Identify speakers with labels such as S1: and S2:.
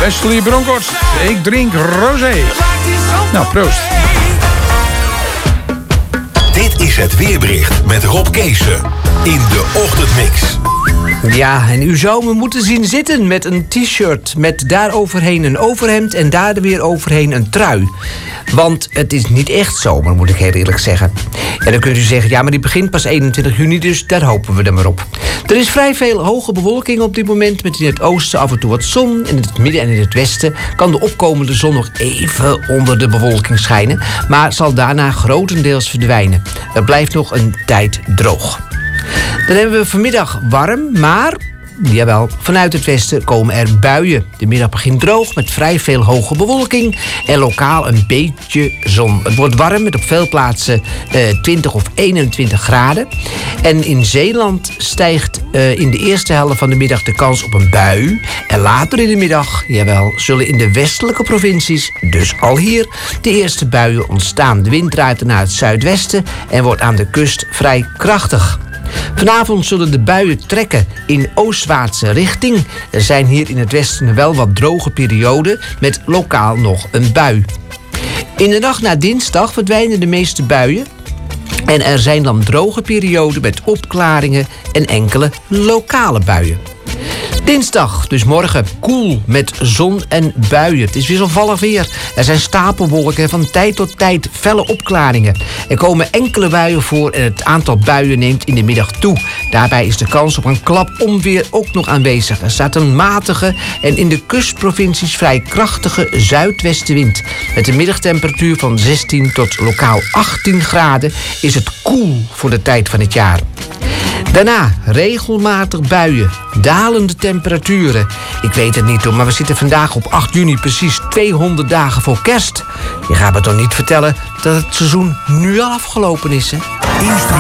S1: Wesley Bronkhorst, ik drink rosé. Nou, proost.
S2: Dit is het weerbericht met Rob Keesen in de Ochtendmix.
S3: Ja, en u zou me moeten zien zitten met een t-shirt met daaroverheen een overhemd en daar weer overheen een trui. Want het is niet echt zomer, moet ik heel eerlijk zeggen. En dan kunt u zeggen, ja, maar die begint pas 21 juni, dus daar hopen we er maar op. Er is vrij veel hoge bewolking op dit moment, met in het oosten af en toe wat zon. In het midden en in het westen kan de opkomende zon nog even onder de bewolking schijnen, maar zal daarna grotendeels verdwijnen. Er blijft nog een tijd droog. Dan hebben we vanmiddag warm, maar jawel, vanuit het westen komen er buien. De middag begint droog met vrij veel hoge bewolking en lokaal een beetje zon. Het wordt warm met op veel plaatsen 20 of 21 graden. En in Zeeland stijgt in de eerste helft van de middag de kans op een bui. En later in de middag, jawel, zullen in de westelijke provincies, dus al hier, de eerste buien ontstaan. De wind draait naar het zuidwesten en wordt aan de kust vrij krachtig. Vanavond zullen de buien trekken in oostwaartse richting. Er zijn hier in het westen wel wat droge perioden met lokaal nog een bui. In de nacht naar dinsdag verdwijnen de meeste buien. En er zijn dan droge perioden met opklaringen en enkele lokale buien. Dinsdag, dus morgen, koel met zon en buien. Het is wisselvallig weer. Er zijn stapelwolken en van tijd tot tijd felle opklaringen. Er komen enkele buien voor en het aantal buien neemt in de middag toe. Daarbij is de kans op een klap onweer ook nog aanwezig. Er staat een matige en in de kustprovincies vrij krachtige zuidwestenwind. Met een middagtemperatuur van 16 tot lokaal 18 graden is het koel voor de tijd van het jaar. Daarna regelmatig buien, dalende temperaturen. Ik weet het niet hoor, maar we zitten vandaag op 8 juni precies 200 dagen voor kerst. Je gaat me toch niet vertellen dat het seizoen nu al afgelopen is, hè?